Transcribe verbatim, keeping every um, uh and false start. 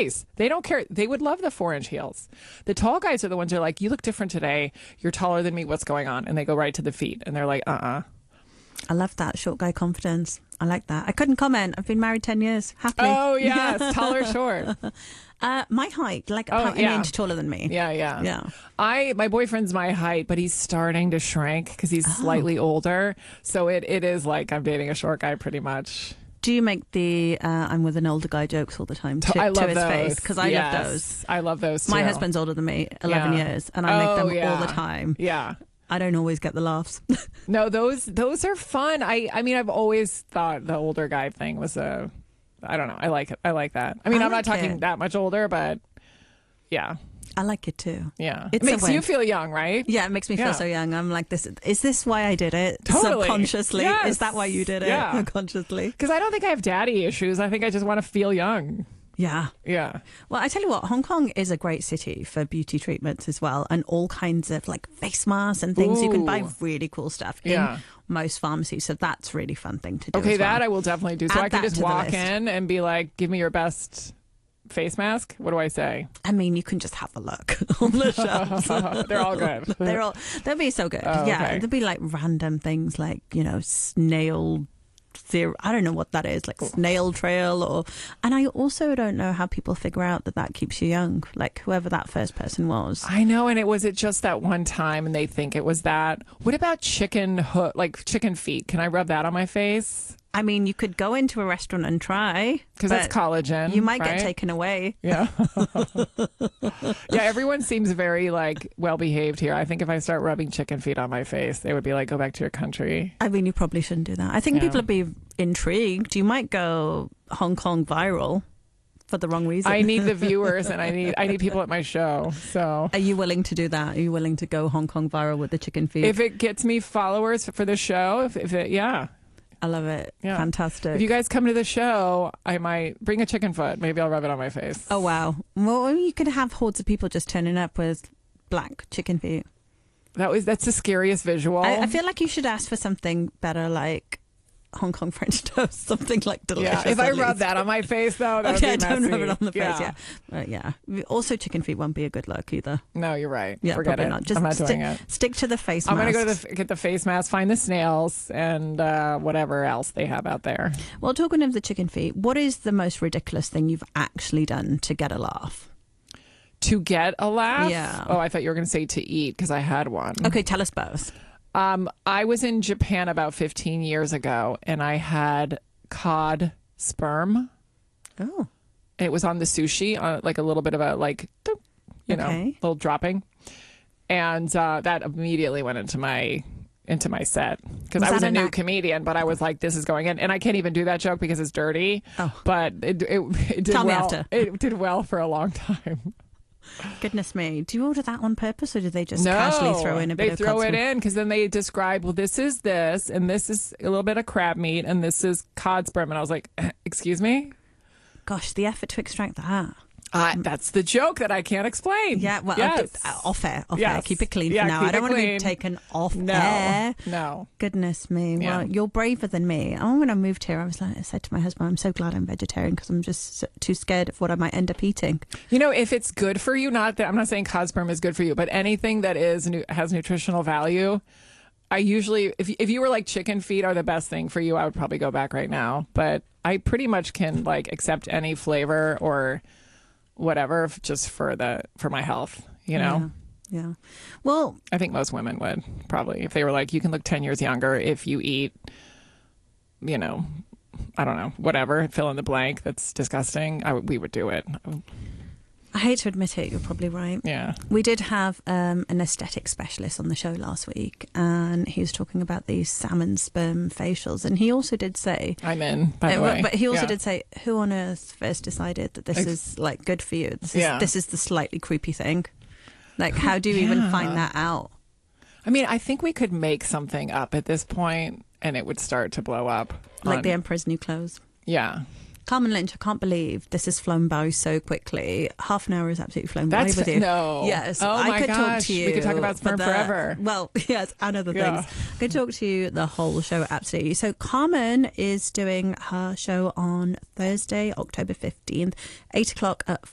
nice. They don't care. They would love the four inch heels. The tall guys are the ones who are like, you look different today. You're taller than me. What's going on? And they go right to the feet. And they're like, uh-uh. I love that short guy confidence. I like that. I couldn't comment. I've been married ten years. Happily. Oh, yes. Tall or short? Uh, my height, like Oh, about yeah. an inch taller than me. Yeah, yeah. Yeah. I my boyfriend's my height, but he's starting to shrink because he's slightly older. So it, it is like I'm dating a short guy pretty much. Do you make the uh, I'm with an older guy jokes all the time to, I love to his those. face? Because I Yes. love those. I love those too. My husband's older than me, eleven Yeah. years, and I make Oh, them yeah. all the time. Yeah. I don't always get the laughs. No, those those are fun. I I mean, I've always thought the older guy thing was a, I don't know. I like it. I like that. I mean, I I'm like not talking it. that much older, but yeah, I like it too. yeah. It's it a makes win. you feel young, right? Yeah, it makes me feel Yeah. so young. I'm like, this. Is this why I did it? Totally. Subconsciously. Yes. Is that why you did it? Yeah. Consciously. Because I don't think I have daddy issues. I think I just want to feel young. Yeah. Yeah. Well, I tell you what, Hong Kong is a great city for beauty treatments as well, and all kinds of like face masks and things. You can buy Ooh. really cool stuff Yeah. in most pharmacies, so that's a really fun thing to do. Okay, as well. that I will definitely do. So Add I can that just to the walk list. in and be like, "Give me your best face mask." What do I say? I mean, you can just have a look on the shelves. They're all good. They're all they'll be so good. Oh, yeah, okay. there'll be like random things like, you know, snail zero. I don't know what that is, like snail trail, or and I also don't know how people figure out that that keeps you young. Like whoever that first person was. I know, and it was it just that one time, and they think it was that. What about chicken hook, like chicken feet? Can I rub that on my face? I mean, you could go into a restaurant and try Because that's but collagen. You might right? get taken away. Yeah. Yeah, everyone seems very like well behaved here. I think if I start rubbing chicken feet on my face, they would be like, "Go back to your country." I mean, you probably shouldn't do that. I think Yeah. people would be intrigued. You might go Hong Kong viral for the wrong reason. I need the viewers, and I need I need people at my show. So Are you willing to do that? Are you willing to go Hong Kong viral with the chicken feet? if it gets me followers for the show, if, if it, yeah. I love it. Yeah. Fantastic. If you guys come to the show, I might bring a chicken foot. Maybe I'll rub it on my face. Oh, wow. Well, you could have hordes of people just turning up with black chicken feet. That was that's the scariest visual. I, I feel like you should ask for something better, like Hong Kong French toast, something like delicious. yeah, if I at rub least. that on my face, though, that Okay, would be don't messy. rub it on the face, Yeah. yeah. But yeah. Also, chicken feet won't be a good look either. No, you're right. Yeah, Forget probably it. not. Just I'm not stick, doing it. stick to the face I'm mask. going to go to the, get the face mask, find the snails, and uh, whatever else they have out there. Well, talking of the chicken feet, what is the most ridiculous thing you've actually done to get a laugh? To get a laugh? Yeah. Oh, I thought you were going to say to eat because I had one. Okay, tell us both. Um, I was in Japan about fifteen years ago, and I had cod sperm. Oh. It was on the sushi, uh, like a little bit of a like, doop, you know, Okay. little dropping, and uh, that immediately went into my into my set because Was I was that a an new ac- comedian, but I was like, this is going in, and I can't even do that joke because it's dirty. Oh. But it it, it did Tell me well. after. It did well for a long time. Goodness me. Do you order that on purpose or do they just No, casually throw in a bit they of throw cod it sperm? in because then they describe, well, this is this, and this is a little bit of crab meat, and this is cod sperm, and I was like, excuse me. Gosh, the effort to extract that. Uh, that's the joke that I can't explain. Yeah, well, yes. uh, off air, off Yes. air. Keep it clean Yeah, for now. keep I don't it want to be clean. taken off no, air. no. Goodness me. Yeah. Well, you're braver than me. Oh, when I moved here, I was like, I said to my husband, I'm so glad I'm vegetarian because I'm just so- too scared of what I might end up eating. You know, if it's good for you, not that I'm not saying cod sperm is good for you, but anything that is nu- has nutritional value, I usually, if if you were like chicken feet are the best thing for you, I would probably go back right now. But I pretty much can like accept any flavor or whatever f- just for the for my health. You know, Yeah. yeah. Well, I think most women would probably if they were like, you can look ten years younger if you eat, you know, I don't know, whatever, fill in the blank. That's disgusting. I would, we would do it. I hate to admit it, you're probably right. Yeah. We did have um, an aesthetic specialist on the show last week, and he was talking about these salmon sperm facials. And he also did say, I'm in, by the uh, way. but he also Yeah. did say, who on earth first decided that this Ex- is like good for you? This is, Yeah. this is the slightly creepy thing. Like, how do you even Yeah. find that out? I mean, I think we could make something up at this point and it would start to blow up. Like on- the Emperor's New Clothes. Yeah. Carmen Lynch, I can't believe this has flown by so quickly. Half an hour has absolutely flown That's by with you. no. Yes. Oh I my could talk gosh. to you. We could talk about for sperm the- forever. Well, yes, and other Yeah. things. I could talk to you the whole show, absolutely. So Carmen is doing her show on Thursday, October fifteenth, eight o'clock at